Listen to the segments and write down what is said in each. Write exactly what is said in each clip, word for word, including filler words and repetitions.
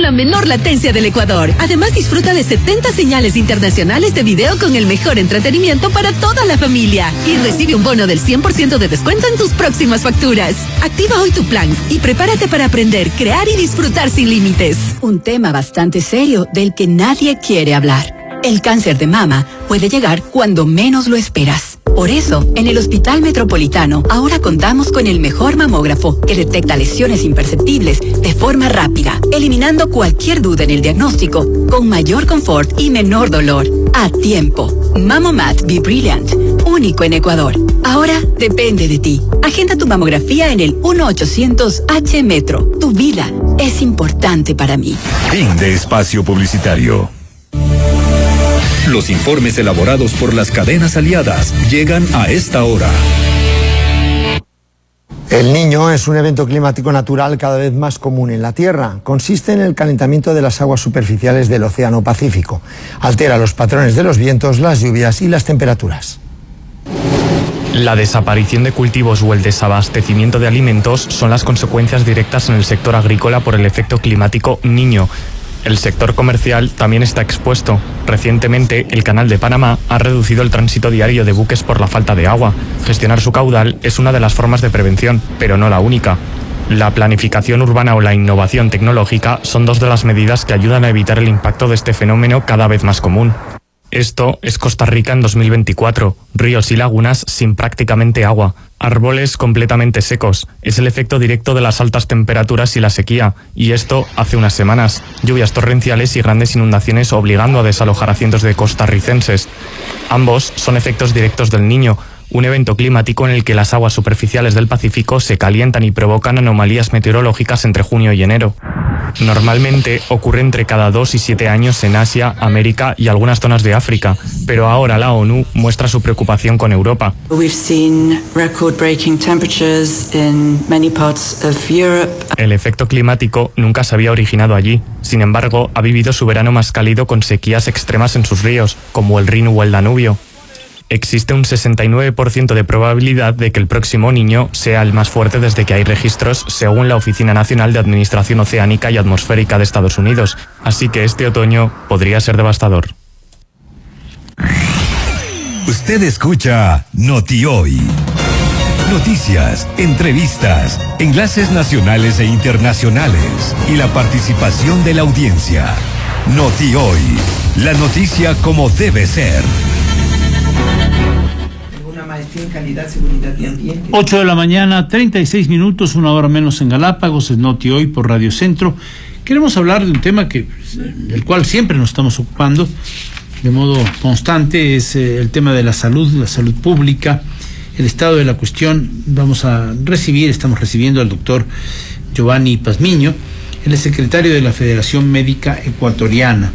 la menor latencia del Ecuador. Además, disfruta de setenta señales internacionales de video con el mejor entretenimiento para toda la familia. Y recibe un bono del cien por ciento de descuento en tus próximas facturas. Activa hoy tu plan y prepárate para aprender, crear y disfrutar sin límites. Un tema bastante serio del que nadie quiere hablar. El cáncer de mama puede llegar cuando menos lo esperas. Por eso, en el Hospital Metropolitano, ahora contamos con el mejor mamógrafo que detecta lesiones imperceptibles de forma rápida, eliminando cualquier duda en el diagnóstico, con mayor confort y menor dolor. A tiempo. Mamomat Be Brilliant, único en Ecuador. Ahora depende de ti. Agenda tu mamografía en el uno ochocientos H Metro. Tu vida es importante para mí. Fin de espacio publicitario. Los informes elaborados por las cadenas aliadas llegan a esta hora. El Niño es un evento climático natural cada vez más común en la Tierra. Consiste en el calentamiento de las aguas superficiales del Océano Pacífico. Altera los patrones de los vientos, las lluvias y las temperaturas. La desaparición de cultivos o el desabastecimiento de alimentos son las consecuencias directas en el sector agrícola por el efecto climático Niño. El sector comercial también está expuesto. Recientemente, el Canal de Panamá ha reducido el tránsito diario de buques por la falta de agua. Gestionar su caudal es una de las formas de prevención, pero no la única. La planificación urbana o la innovación tecnológica son dos de las medidas que ayudan a evitar el impacto de este fenómeno cada vez más común. Esto es Costa Rica en dos mil veinticuatro, ríos y lagunas sin prácticamente agua, árboles completamente secos. Es el efecto directo de las altas temperaturas y la sequía, y esto hace unas semanas. Lluvias torrenciales y grandes inundaciones obligando a desalojar a cientos de costarricenses. Ambos son efectos directos del Niño, un evento climático en el que las aguas superficiales del Pacífico se calientan y provocan anomalías meteorológicas entre junio y enero. Normalmente ocurre entre cada dos y siete años en Asia, América y algunas zonas de África, pero ahora la ONU muestra su preocupación con Europa. El efecto climático nunca se había originado allí. Sin embargo, ha vivido su verano más cálido con sequías extremas en sus ríos, como el Rin o el Danubio. Existe un sesenta y nueve por ciento de probabilidad de que el próximo Niño sea el más fuerte desde que hay registros, según la Oficina Nacional de Administración Oceánica y Atmosférica de Estados Unidos. Así que este otoño podría ser devastador. Usted escucha Noti Hoy. Noticias, entrevistas, enlaces nacionales e internacionales y la participación de la audiencia. Noti Hoy, la noticia como debe ser. En calidad, seguridad y ambiente. ocho de la mañana, treinta y seis minutos, una hora menos en Galápagos, es Noti Hoy por Radio Centro. Queremos hablar de un tema que, del cual siempre nos estamos ocupando de modo constante, es eh, el tema de la salud, la salud pública, el estado de la cuestión. Vamos a recibir, estamos recibiendo al doctor Giovanni Pazmiño, él es secretario de la Federación Médica Ecuatoriana.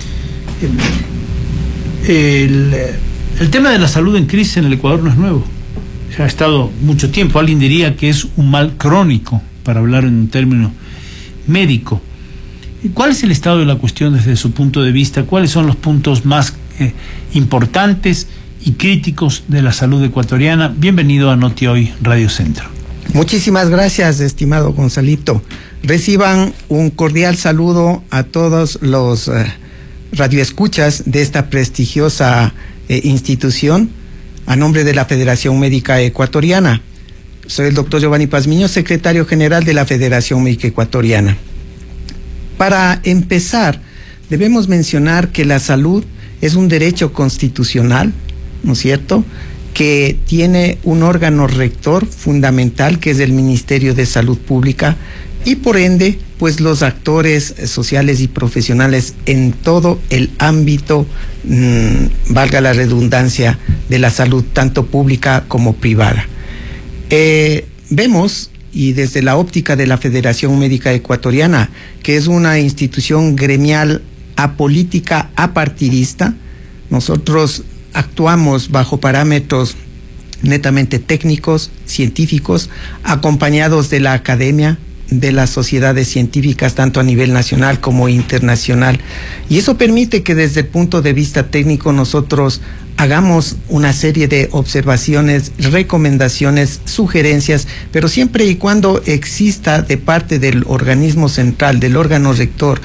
El, el El tema de la salud en crisis en el Ecuador no es nuevo. Ha estado mucho tiempo. Alguien diría que es un mal crónico, para hablar en un término médico. ¿Cuál es el estado de la cuestión desde su punto de vista? ¿Cuáles son los puntos más eh, importantes y críticos de la salud ecuatoriana? Bienvenido a Noti Hoy Radio Centro. Muchísimas gracias, estimado Gonzalito. Reciban un cordial saludo a todos los eh, radioescuchas de esta prestigiosa Eh, institución, a nombre de la Federación Médica Ecuatoriana. Soy el doctor Giovanni Pazmiño, secretario general de la Federación Médica Ecuatoriana. Para empezar, debemos mencionar que la salud es un derecho constitucional, ¿no es cierto?, que tiene un órgano rector fundamental, que es el Ministerio de Salud Pública, y por ende, pues los actores sociales y profesionales en todo el ámbito, mmm, valga la redundancia, de la salud, tanto pública como privada. Eh, vemos, y desde la óptica de la Federación Médica Ecuatoriana, que es una institución gremial apolítica, apartidista, nosotros actuamos bajo parámetros netamente técnicos, científicos, acompañados de la academia, de las sociedades científicas, tanto a nivel nacional como internacional. Y eso permite que desde el punto de vista técnico nosotros hagamos una serie de observaciones, recomendaciones, sugerencias, pero siempre y cuando exista de parte del organismo central, del órgano rector,